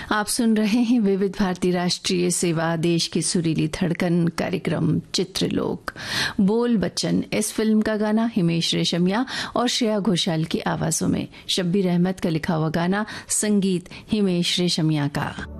आप सुन रहे हैं विविध भारती राष्ट्रीय सेवा, देश की सुरीली धड़कन कार्यक्रम चित्रलोक। बोल बच्चन, इस फिल्म का गाना हिमेश रेशमिया और श्रेया घोषाल की आवाजों में। शब्बीर अहमद का लिखा हुआ गाना, संगीत हिमेश रेशमिया का।